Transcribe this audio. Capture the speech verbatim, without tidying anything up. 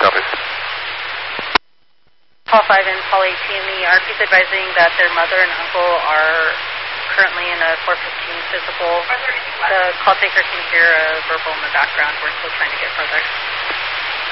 Copy. Call five and call eighteen. The R P is advising that their mother and uncle are currently in a four fifteen physical. The call taker can hear a verbal in the background. We're still trying to get further.